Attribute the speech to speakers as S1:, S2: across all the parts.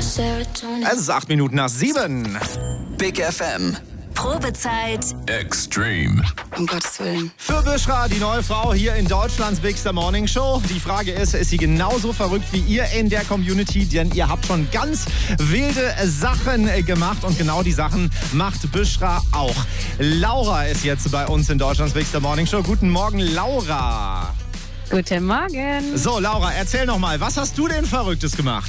S1: Es ist 8 Minuten nach 7.
S2: Big FM.
S3: Probezeit
S2: Extreme.
S3: Um Gottes Willen.
S1: Für Büschra, die neue Frau hier in Deutschlands Bigster Morning Show. Die Frage ist sie genauso verrückt wie ihr in der Community? Denn ihr habt schon ganz wilde Sachen gemacht und genau die Sachen macht Büschra auch. Laura ist jetzt bei uns in Deutschlands Bigster Morning Show. Guten Morgen, Laura.
S4: Guten Morgen.
S1: So, Laura, erzähl noch mal, was hast du denn Verrücktes gemacht?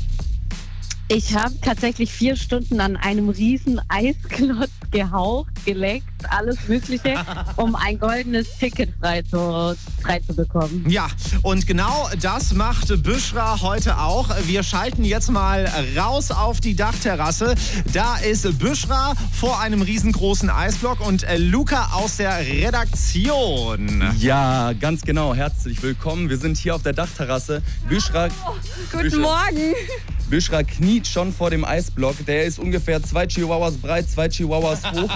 S4: Ich habe tatsächlich 4 Stunden an einem riesen Eisklotz gehaucht, geleckt, alles Mögliche, um ein goldenes Ticket frei zu bekommen.
S1: Ja, und genau das macht Büschra heute auch. Wir schalten jetzt mal raus auf die Dachterrasse. Da ist Büschra vor einem riesengroßen Eisblock und Luca aus der Redaktion.
S5: Ja, ganz genau. Herzlich willkommen. Wir sind hier auf der Dachterrasse. Büschra,
S6: Guten Morgen.
S5: Büschra kniet schon vor dem Eisblock. Der ist ungefähr 2 Chihuahuas breit, 2 Chihuahuas hoch.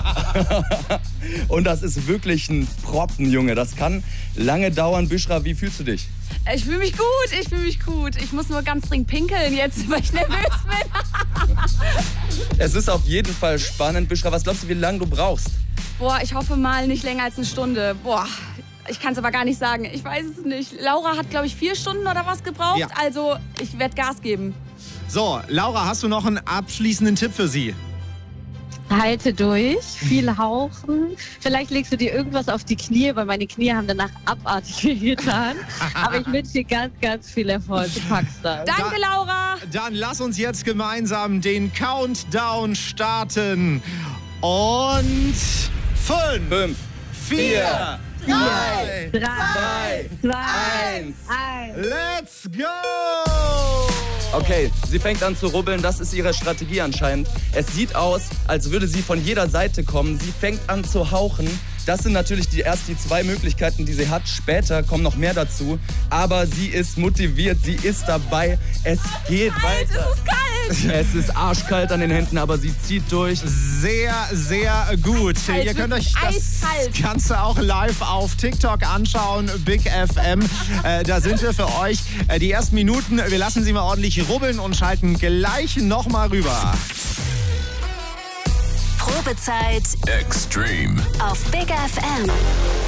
S5: Und das ist wirklich ein Proppen, Junge. Das kann lange dauern. Büschra, wie fühlst du dich?
S6: Ich fühle mich gut. Ich muss nur ganz dringend pinkeln jetzt, weil ich nervös bin.
S5: Es ist auf jeden Fall spannend. Büschra, was glaubst du, wie lange du brauchst?
S6: Boah, ich hoffe mal nicht länger als eine Stunde. Boah, ich kann es aber gar nicht sagen. Ich weiß es nicht. Laura hat, glaube ich, 4 Stunden oder was gebraucht.
S1: Ja.
S6: Also, ich werde Gas geben.
S1: So, Laura, hast du noch einen abschließenden Tipp für sie?
S4: Halte durch, viel hauchen. Vielleicht legst du dir irgendwas auf die Knie, weil meine Knie haben danach abartig wehgetan. Aber ich wünsche dir ganz, ganz viel Erfolg. Du packst das.
S6: Danke, Laura.
S1: Dann lass uns jetzt gemeinsam den Countdown starten. Und 5, 4, 3,
S4: 2,
S5: 1.
S4: 1.
S1: let's go!
S5: Okay, sie fängt an zu rubbeln, das ist ihre Strategie anscheinend. Es sieht aus, als würde sie von jeder Seite kommen. Sie fängt an zu hauchen. Das sind natürlich erst die 2 Möglichkeiten, die sie hat. Später kommen noch mehr dazu. Aber sie ist motiviert, sie ist dabei. Es geht weiter.
S6: Es ist kalt.
S5: Es ist arschkalt an den Händen, aber sie zieht durch.
S1: Sehr, sehr gut.
S6: Eiskalt,
S1: Ihr könnt euch das
S6: eiskalt.
S1: Ganze auch live auf TikTok anschauen. Big FM. Da sind wir für euch. Die ersten Minuten, wir lassen sie mal ordentlich rubbeln und schalten gleich nochmal rüber.
S3: Probezeit
S2: Extreme.
S3: auf Big FM.